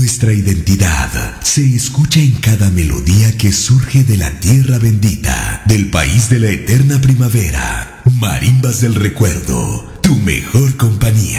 nuestra identidad se escucha en cada melodía que surge de la tierra bendita, del país de la eterna primavera. Marimbas del recuerdo, tu mejor compañía.